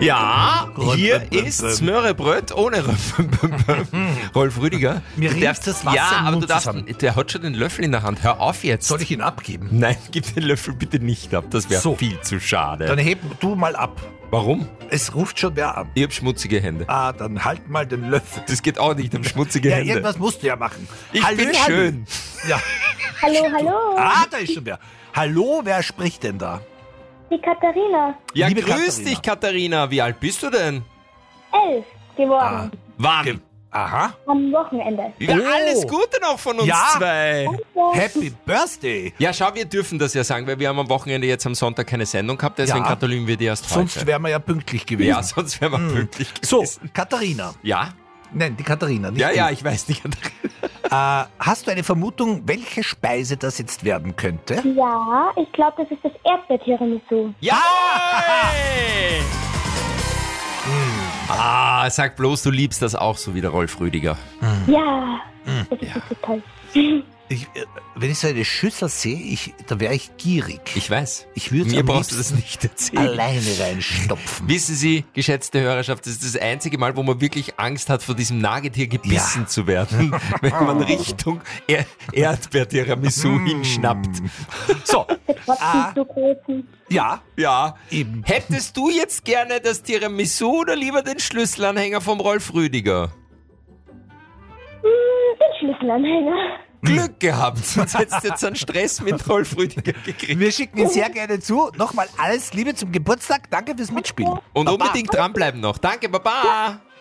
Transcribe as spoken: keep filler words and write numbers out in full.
Ja, hier ist Smörrebröt ohne Rolf Rüdiger. Mir Du riecht darfst- das Wasser Ja, im aber Mund du darfst, zusammen. der hat schon den Löffel in der Hand. Hör auf jetzt. Soll ich ihn abgeben? Nein, gib den Löffel bitte nicht ab. Das wäre So. viel zu schade. Dann heb du mal ab. Warum? Es ruft schon wer an. Ich hab schmutzige Hände. Ah, dann halt mal den Löffel. Das geht auch nicht, ich hab schmutzige Ja, Hände. irgendwas musst du ja machen. Ich Hallo, bin hallo. schön. Ja. Hallo, hallo, Ah, da ist schon wer. Hallo, wer spricht denn da? die Katharina. Ja, Liebe grüß Katharina. dich, Katharina. Wie alt bist du denn? Elf geworden. Wann? Ge- Aha. Am Wochenende. Ja, Oh. alles Gute noch von uns Ja. zwei. Happy Birthday. Ja, schau, wir dürfen das ja sagen, weil wir haben am Wochenende jetzt am Sonntag keine Sendung gehabt, deswegen Ja. gratulieren wir dir erst Sonst heute. wären wir ja pünktlich gewesen. Ja, sonst wären wir pünktlich So, gewesen. Katharina. Ja? Nein, die Katharina. Nicht Ja, du. ja, ich weiß nicht. Äh, hast du eine Vermutung, welche Speise das jetzt werden könnte? Ja, ich glaube, das ist das Erdbeer-Tiramisu. Ja! Ah, sag bloß, du liebst das auch so wie der Rolf Rüdiger. Ja, das ist so toll. Ich, äh, wenn ich so eine Schüssel sehe, ich, da wäre ich gierig. Ich weiß. Ich würde Mir am brauchst du liebsten das nicht erzählen. alleine reinstopfen. Wissen Sie, geschätzte Hörerschaft, das ist das einzige Mal, wo man wirklich Angst hat, von diesem Nagetier gebissen Ja. zu werden, wenn man Richtung er Erdbeer-Tiramisu hinschnappt. So, Trotzdem Ah. zu großen. ja, Ja. eben. Hättest du jetzt gerne das Tiramisu oder lieber den Schlüsselanhänger vom Rolf Rüdiger? Hm, den Schlüsselanhänger. Glück gehabt, sonst hättest du jetzt einen Stress mit Rolf Rüdiger gekriegt. Wir schicken ihn sehr gerne zu. Nochmal alles Liebe zum Geburtstag. Danke fürs Mitspielen. Und Baba. unbedingt dranbleiben noch. Danke, Baba!